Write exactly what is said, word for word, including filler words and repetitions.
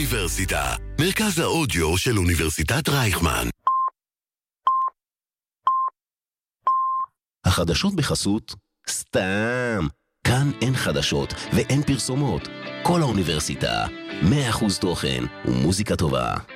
האוניברסיטה, מרכז האודיו של אוניברסיטת רייכמן. החדשות בחסות סתם. כאן אין חדשות ואין פרסומות. כל האוניברסיטה, מאה אחוז תוכן ומוזיקה טובה.